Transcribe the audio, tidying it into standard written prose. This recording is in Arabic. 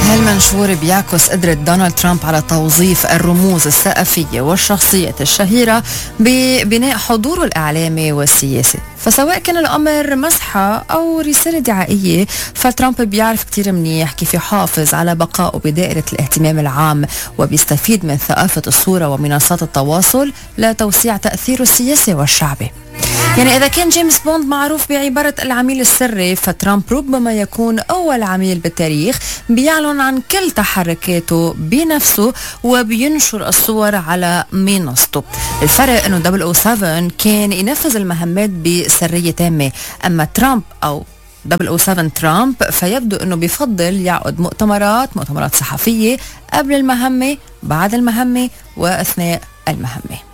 هالمنشور بيعكس قدرة دونالد ترامب على توظيف الرموز الثقافية والشخصيات الشهيرة ببناء حضوره الإعلامي والسياسي. فسواء كان الأمر مزحة أو رسالة دعائية، فترامب بيعرف كتير منيح كيف يحافظ على بقائه بدائرة الاهتمام العام، وبيستفيد من ثقافة الصورة ومنصات التواصل لتوسيع تأثيره السياسي والشعبي. يعني إذا كان جيمس بوند معروف بعبارة العميل السري، فترامب ربما يكون أول عميل بالتاريخ بيعلن عن كل تحركاته بنفسه وبينشر الصور على منصته. الفرق أنه 007 كان ينفذ المهمات بسرية تامة، أما ترامب أو 007 ترامب فيبدو أنه بيفضل يعقد مؤتمرات صحفية قبل المهمة، بعد المهمة، وأثناء المهمة.